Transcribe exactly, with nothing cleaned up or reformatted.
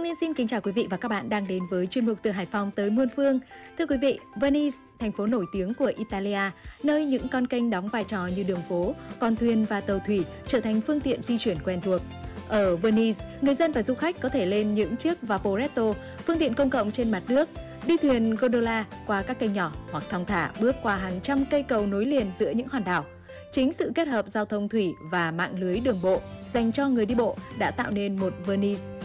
Miên xin kính chào quý vị và các bạn đang đến với chuyên mục Từ Hải Phòng tới muôn phương. Thưa quý vị, Venice, thành phố nổi tiếng của Italia, nơi những con kênh đóng vai trò như đường phố, con thuyền và tàu thủy trở thành phương tiện di chuyển quen thuộc. Ở Venice, người dân và du khách có thể lên những chiếc vaporetto, phương tiện công cộng trên mặt nước, đi thuyền gondola qua các kênh nhỏ hoặc thong thả bước qua hàng trăm cây cầu nối liền giữa những hòn đảo. Chính sự kết hợp giao thông thủy và mạng lưới đường bộ dành cho người đi bộ đã tạo nên một Venice